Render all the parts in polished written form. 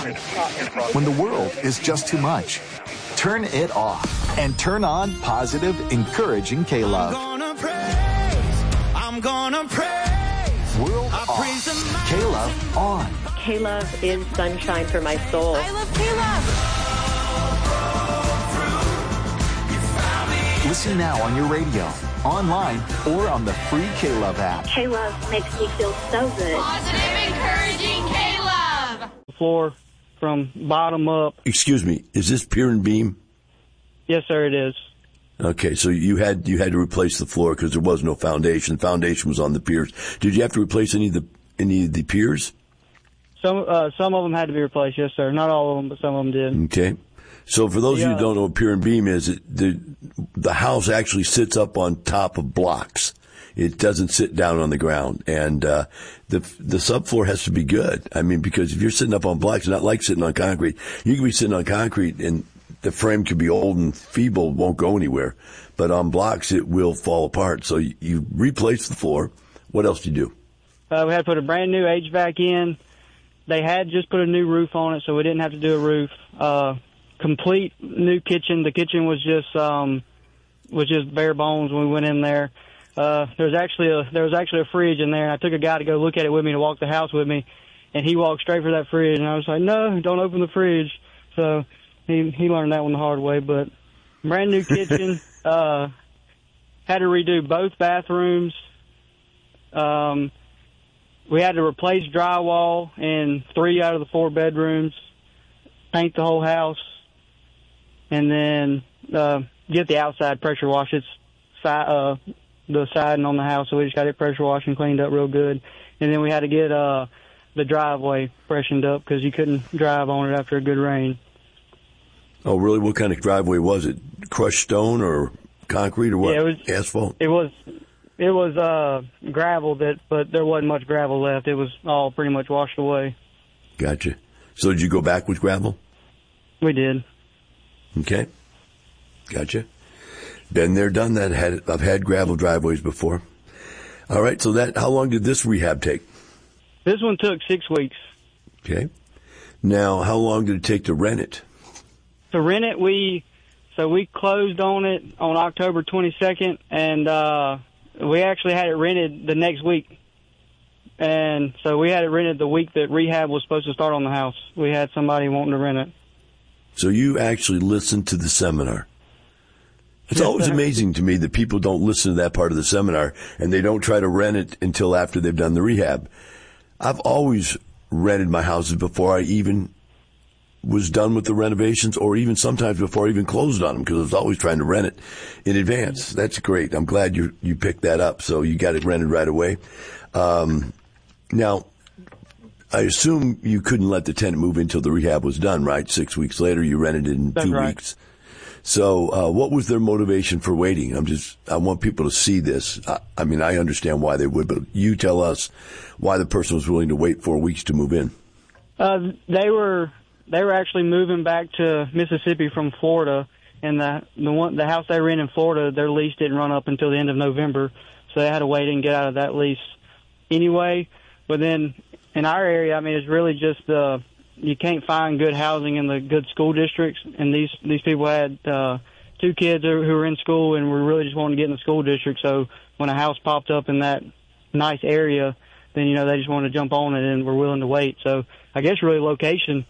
When the world is just too much, turn it off and turn on positive, encouraging K-Love. I'm gonna praise. World off. K-Love on. K-Love is sunshine for my soul. I love K-Love. Listen now on your radio, online, or on the free K-Love app. K-Love makes me feel so good. Positive, encouraging K-Love. Floor from bottom up. Excuse me, is this pier and beam? Yes, sir, it is. Okay, so you had to replace the floor because there was no foundation. The foundation was on the piers. Did you have to replace any of the piers? Some of them had to be replaced, yes, sir. Not all of them, but some of them did. Okay. So for those of you who don't know what pier and beam is, the house actually sits up on top of blocks. It doesn't sit down on the ground. And the subfloor has to be good. I mean, because if you're sitting up on blocks, it's not like sitting on concrete. You can be sitting on concrete and the frame could be old and feeble, won't go anywhere. But on blocks, it will fall apart. So you replace the floor. What else do you do? We had to put a brand new HVAC in. They had just put a new roof on it, so we didn't have to do a roof. Complete new kitchen. The kitchen was just bare bones when we went in there. There was actually a fridge in there. I took a guy to go look at it with me to walk the house with me, and he walked straight for that fridge. And I was like, "No, don't open the fridge." So he learned that one the hard way. But brand new kitchen. Had to redo both bathrooms. We had to replace drywall in 3 out of the 4 bedrooms. Paint the whole house. And then get the outside pressure wash. It's the siding on the house, so we just got it pressure washed and cleaned up real good. And then we had to get the driveway freshened up because you couldn't drive on it after a good rain. Oh, really? What kind of driveway was it? Crushed stone or concrete or what? Yeah, it was asphalt? It was gravel, but there wasn't much gravel left. It was all pretty much washed away. Gotcha. So did you go back with gravel? We did. Okay. Gotcha. Been there, done that. I've had gravel driveways before. All right. So how long did this rehab take? This one took 6 weeks. Okay. Now, how long did it take to rent it? To rent it, we closed on it on October 22nd, and we actually had it rented the next week. And so we had it rented the week that rehab was supposed to start on the house. We had somebody wanting to rent it. So you actually listened to the seminar. It's always amazing to me that people don't listen to that part of the seminar and they don't try to rent it until after they've done the rehab. I've always rented my houses before I even was done with the renovations, or even sometimes before I even closed on them, because I was always trying to rent it in advance. That's great. I'm glad you picked that up. So you got it rented right away. Now, I assume you couldn't let the tenant move in until the rehab was done, right? 6 weeks later, you rented it in 2 weeks. So, what was their motivation for waiting? I want people to see this. I mean, I understand why they would, but you tell us why the person was willing to wait 4 weeks to move in. They were actually moving back to Mississippi from Florida, and the house they were in Florida, their lease didn't run up until the end of November, so they had to wait and get out of that lease anyway. But then in our area, I mean, it's really just you can't find good housing in the good school districts, and these people had 2 kids who were in school and were really just wanting to get in the school district. So when a house popped up in that nice area, then they just wanted to jump on it and were willing to wait. So I guess really location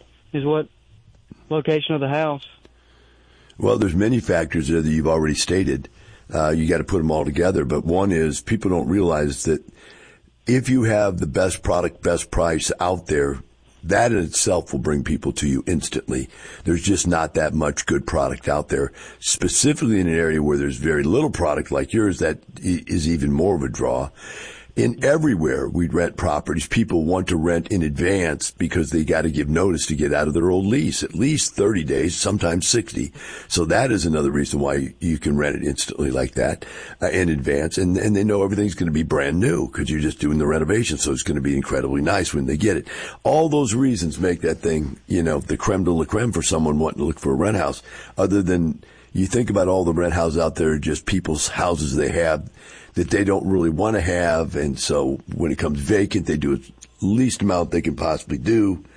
of the house. Well, there's many factors there that you've already stated. You got to put them all together, but one is people don't realize that if you have the best product, best price out there, that in itself will bring people to you instantly. There's just not that much good product out there, specifically in an area where there's very little product like yours. That is even more of a draw. In everywhere we rent properties, people want to rent in advance because they got to give notice to get out of their old lease, at least 30 days, sometimes 60. So that is another reason why you can rent it instantly like that in advance. And they know everything's going to be brand new because you're just doing the renovation. So it's going to be incredibly nice when they get it. All those reasons make that thing, the creme de la creme for someone wanting to look for a rent house. Other than you think about all the rent houses out there, just people's houses they have that they don't really want to have, and so when it comes vacant, they do the least amount they can possibly do.